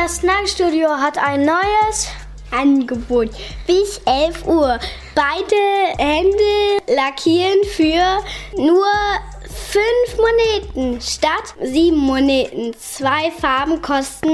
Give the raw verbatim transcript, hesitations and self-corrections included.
Das Nagelstudio hat ein neues Angebot bis elf Uhr. Beide Hände lackieren für nur fünf Moneten statt sieben Moneten. Zwei Farben kosten